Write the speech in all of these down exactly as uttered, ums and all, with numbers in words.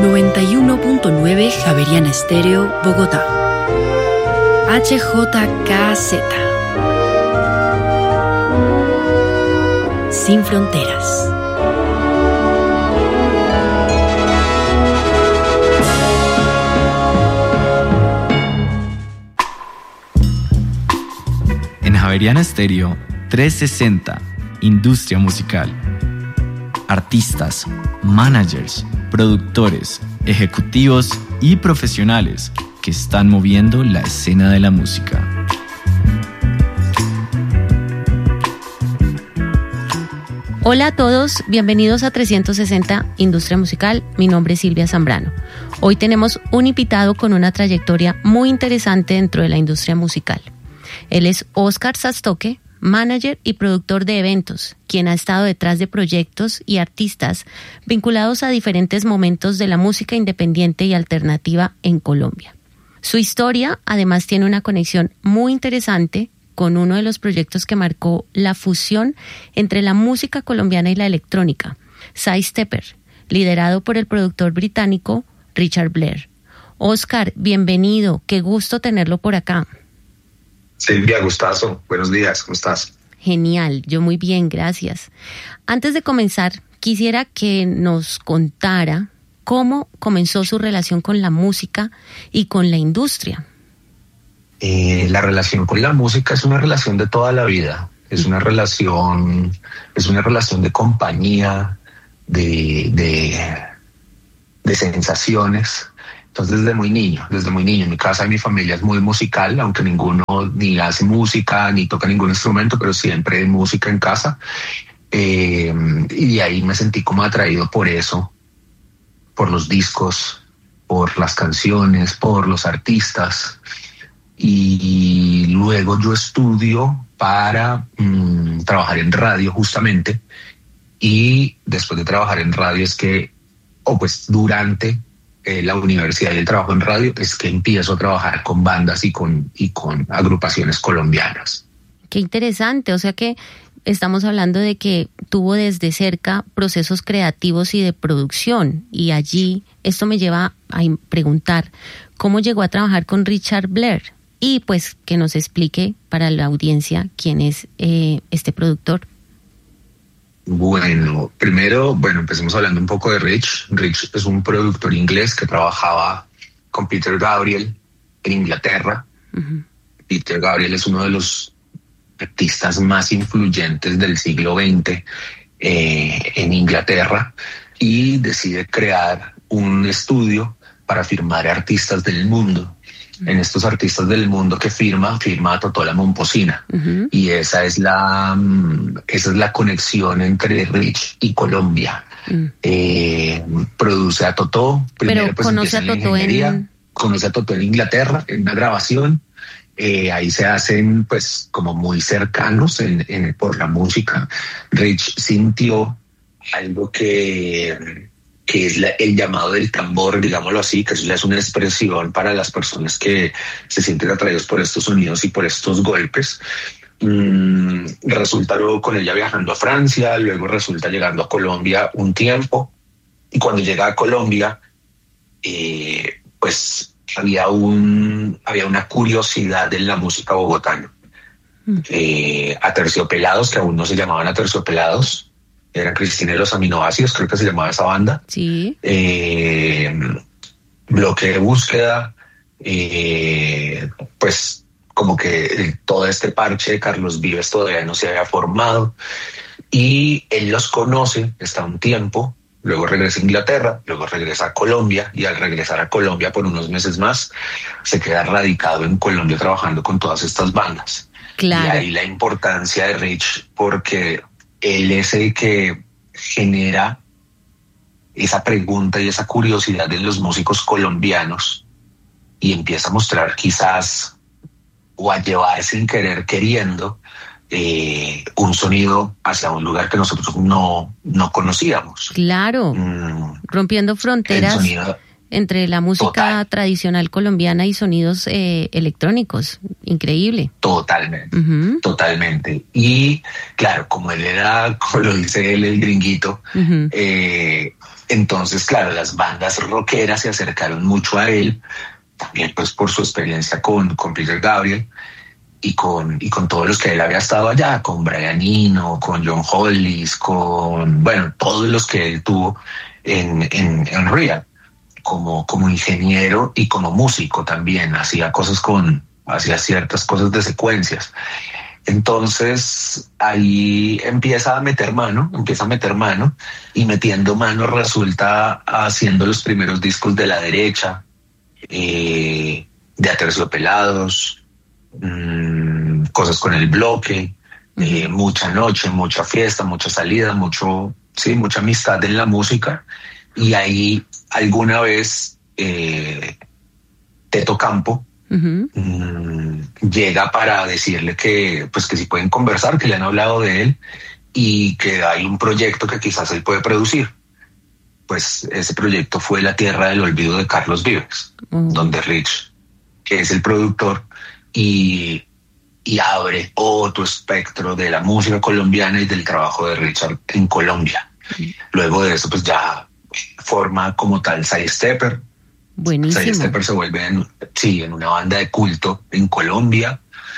noventa y uno punto nueve Javeriana Estéreo, Bogotá. H J K Z. Sin fronteras. En Javeriana Estéreo trescientos sesenta, Industria Musical. Artistas, managers, productores, ejecutivos y profesionales que están moviendo la escena de la música. Hola a todos, bienvenidos a trescientos sesenta Industria Musical. Mi nombre es Silvia Zambrano. Hoy tenemos un invitado con una trayectoria muy interesante dentro de la industria musical. Él es Óscar Sastoque, manager y productor de eventos, quien ha estado detrás de proyectos y artistas vinculados a diferentes momentos de la música independiente y alternativa en Colombia. Su historia además tiene una conexión muy interesante con uno de los proyectos que marcó la fusión entre la música colombiana y la electrónica, Sidestepper, liderado por el productor británico Richard Blair. Óscar, bienvenido, qué gusto tenerlo por acá. Silvia, gustazo. Buenos días, ¿cómo estás? Genial, yo muy bien, gracias. Antes de comenzar, quisiera que nos contara cómo comenzó su relación con la música y con la industria. Eh, la relación con la música es una relación de toda la vida. Es una relación, es una relación de compañía, de, de, de sensaciones. Entonces, desde muy niño, desde muy niño, en mi casa y mi familia es muy musical, aunque ninguno ni hace música ni toca ningún instrumento, pero siempre hay música en casa. Eh, y de ahí me sentí como atraído por eso, por los discos, por las canciones, por los artistas. Y luego yo estudio para mmm, trabajar en radio justamente. Y después de trabajar en radio es que, o pues durante Eh, la universidad y el trabajo en radio, es que empiezo a trabajar con bandas y con, y con agrupaciones colombianas. Qué interesante, o sea que estamos hablando de que tuvo desde cerca procesos creativos y de producción, y allí esto me lleva a preguntar cómo llegó a trabajar con Richard Blair, y pues que nos explique para la audiencia quién es eh, este productor. Bueno, primero, bueno, empecemos hablando un poco de Rich. Rich es un productor inglés que trabajaba con Peter Gabriel en Inglaterra. Uh-huh. Peter Gabriel es uno de los artistas más influyentes del siglo veinte eh, en Inglaterra, y decide crear un estudio para firmar artistas del mundo. En estos artistas del mundo que firma, firma a Totó La Momposina. Uh-huh. Y esa es la esa es la conexión entre Rich y Colombia. Uh-huh. Eh, produce a Totó. Primero, Pero pues, conoce a Totó en... Conoce a Totó en Inglaterra, en una grabación. Eh, ahí se hacen pues como muy cercanos en, en, por la música. Rich sintió algo que... que es la, el llamado del tambor, digámoslo así, que es una expresión para las personas que se sienten atraídos por estos sonidos y por estos golpes. Mm, resulta luego con ella viajando a Francia, luego resulta llegando a Colombia un tiempo, y cuando llega a Colombia, eh, pues había, un, había una curiosidad en la música bogotana. Mm. Eh, Aterciopelados, que aún no se llamaban Aterciopelados, eran Cristina y los Aminoácidos, creo que se llamaba esa banda. Sí. Eh, bloque de búsqueda, eh, pues como que todo este parche de Carlos Vives todavía no se había formado, y él los conoce, está un tiempo, luego regresa a Inglaterra, luego regresa a Colombia, y al regresar a Colombia por unos meses más, se queda radicado en Colombia trabajando con todas estas bandas. Claro. Y ahí la importancia de Rich, porque él es el que genera esa pregunta y esa curiosidad en los músicos colombianos, y empieza a mostrar quizás, o a llevar sin querer queriendo, eh, un sonido hacia un lugar que nosotros no, no conocíamos. Claro, mm, rompiendo fronteras entre la música total. tradicional colombiana y sonidos eh, electrónicos. Increíble. Totalmente, uh-huh. totalmente. Y claro, como él era, como lo dice él, el gringuito, uh-huh. eh, Entonces, claro, las bandas rockeras se acercaron mucho a él, también pues por su experiencia con, con Peter Gabriel y con, y con todos los que él había estado allá, con Brian Eno, con John Hollis, con, bueno, todos los que él tuvo en, en, en Real, como, como ingeniero y como músico también, hacía cosas con, hacía ciertas cosas de secuencias. Entonces ahí empieza a meter mano, empieza a meter mano y metiendo mano resulta haciendo los primeros discos de La Derecha, eh, de Aterciopelados, mmm, cosas con El Bloque, eh, mucha noche, mucha fiesta, mucha salida, mucho, sí, mucha amistad en la música. Y ahí alguna vez eh, Teto Campo Uh-huh. mmm, llega para decirle que pues que si pueden conversar, que le han hablado de él y que hay un proyecto que quizás él puede producir. Pues ese proyecto fue La Tierra del Olvido de Carlos Vives, uh-huh. donde Rich, que es el productor, y, y abre otro espectro de la música colombiana y del trabajo de Richard en Colombia. Uh-huh. Luego de eso pues ya forma como tal Side Stepper. Buenísimo. Side Stepper se vuelve en, sí, en una banda de culto en Colombia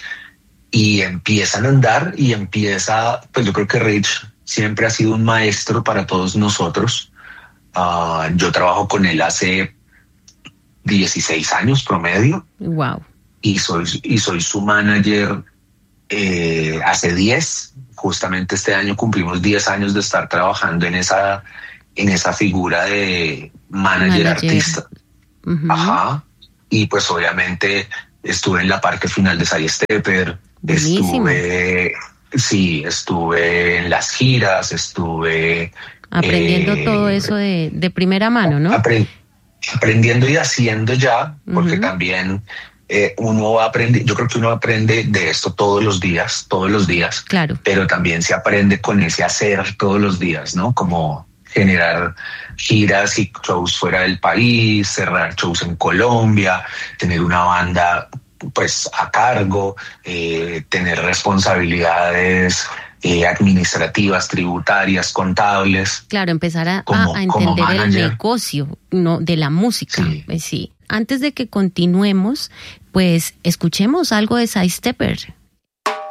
y empiezan a andar y empieza, pues yo creo que Rich siempre ha sido un maestro para todos nosotros. Uh, yo trabajo con él hace dieciséis años promedio. Wow. Y soy, y soy su manager eh, hace diez. Justamente este año cumplimos diez años de estar trabajando en esa, en esa figura de manager, manager. artista. Uh-huh. Ajá. Y pues obviamente estuve en la parte final de Side Stepper. Buenísimo. Estuve, sí, estuve en las giras, estuve aprendiendo eh, todo eso de, de primera mano, ¿no? Aprend, aprendiendo y haciendo ya, porque uh-huh. también eh, uno aprende, yo creo que uno aprende de esto todos los días, todos los días. Claro. Pero también se aprende con ese hacer todos los días, ¿no? Como generar giras y shows fuera del país, cerrar shows en Colombia, tener una banda pues a cargo, eh, tener responsabilidades eh, administrativas, tributarias, contables. Claro, empezar a, como, a entender el negocio, no, de la música. Sí. Eh, sí. Antes de que continuemos, pues escuchemos algo de Side Stepper.